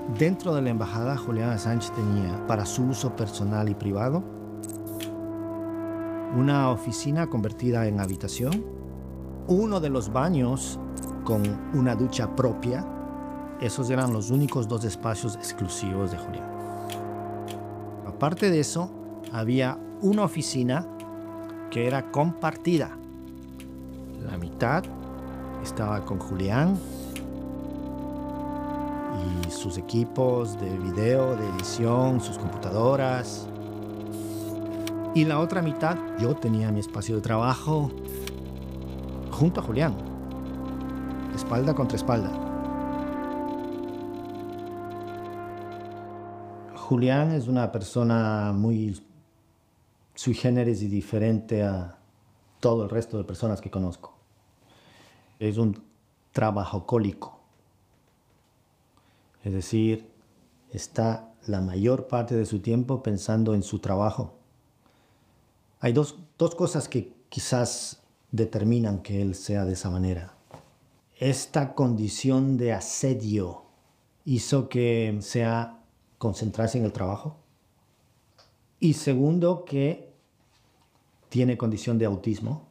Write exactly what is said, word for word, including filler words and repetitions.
Dentro de la embajada, Julián Assange tenía, para su uso personal y privado, una oficina convertida en habitación, uno de los baños con una ducha propia. Esos eran los únicos dos espacios exclusivos de Julián. Aparte de eso, había una oficina que era compartida. La mitad estaba con Julián y sus equipos de video, de edición, sus computadoras. Y la otra mitad, yo tenía mi espacio de trabajo junto a Julián, espalda contra espalda. Julián es una persona muy sui generis y diferente a todo el resto de personas que conozco. Es un trabajocólico. Es decir, está la mayor parte de su tiempo pensando en su trabajo. Hay dos, dos cosas que quizás determinan que él sea de esa manera. Esta condición de asedio hizo que sea concentrarse en el trabajo. Y segundo, que tiene condición de autismo.